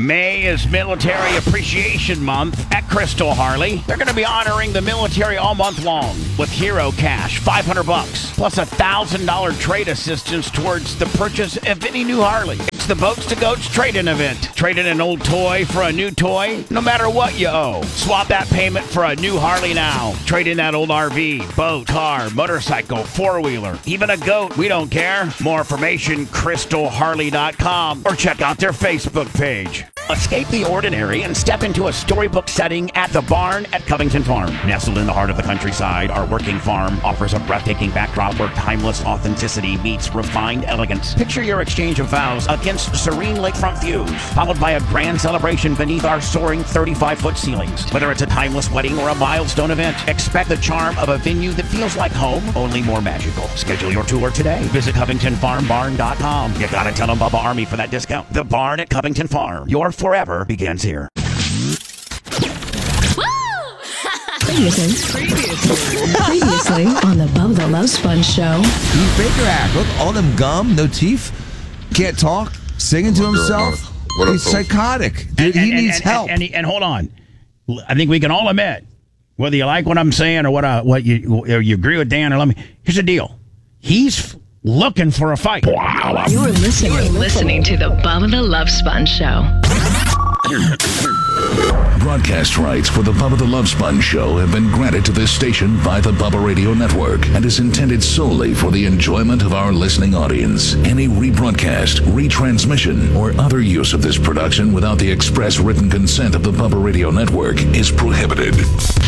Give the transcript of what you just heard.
May is Military Appreciation Month at Crystal Harley. They're going to be honoring the military all month long with Hero Cash, $500, plus $1,000 trade assistance towards the purchase of any new Harley. It's the Boats to Goats trade-in event. Trade in an old toy for a new toy, no matter what you owe. Swap that payment for a new Harley now. Trade in that old RV, boat, car, motorcycle, four-wheeler, even a goat. We don't care. More information, crystalharley.com, or check out their Facebook page. Escape the ordinary and step into a storybook setting at the Barn at Covington Farm. Nestled in the heart of the countryside, our working farm offers a breathtaking backdrop where timeless authenticity meets refined elegance. Picture your exchange of vows against serene lakefront views, followed by a grand celebration beneath our soaring 35-foot ceilings. Whether it's a timeless wedding or a milestone event, expect the charm of a venue that feels like home, only more magical. Schedule your tour today. Visit CovingtonFarmBarn.com. You gotta tell them Bubba Army for that discount. The Barn at Covington Farm. Your forever begins here. Previously on the Bubba the Love Sponge Show. He Baker act. Look, all them gum, no teeth, can't talk, singing to himself. He's psychotic. Dude, he needs help. And hold on. I think we can all admit, whether you like what I'm saying or what you agree with Dan or let me. Here's the deal. He's looking for a fight. You're listening to the Bubba the Love Sponge Show. Broadcast rights for the Bubba the Love Sponge Show have been granted to this station by the Bubba Radio Network and is intended solely for the enjoyment of our listening audience. Any rebroadcast, retransmission, or other use of this production without the express written consent of the Bubba Radio Network is prohibited.